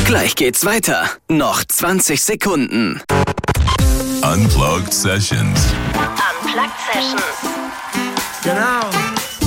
Gleich geht's weiter. Noch 20 Sekunden. Unplugged Sessions. Unplugged Sessions. Genau.